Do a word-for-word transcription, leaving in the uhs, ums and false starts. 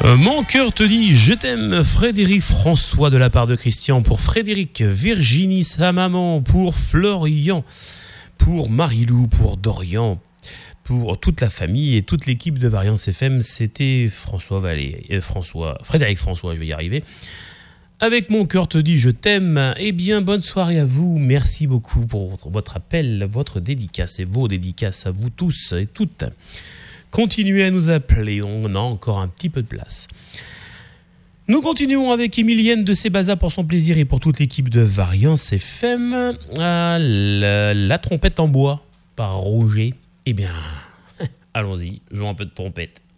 Euh, mon cœur te dit je t'aime, Frédéric François de la part de Christian, pour Frédéric, Virginie sa maman, pour Florian, pour Marilou, pour Dorian, pour toute la famille et toute l'équipe de Variance F M. C'était François Vallée, euh, François, Frédéric François, je vais y arriver. Avec mon cœur te dit je t'aime. Eh bien, bonne soirée à vous. Merci beaucoup pour votre, votre appel, votre dédicace et vos dédicaces à vous tous et toutes. Continuez à nous appeler, on a encore un petit peu de place. Nous continuons avec Emilienne de Sébaza pour son plaisir et pour toute l'équipe de Variance F M. Ah, la, la trompette en bois par Roger. Eh bien, allons-y, jouons un peu de trompette.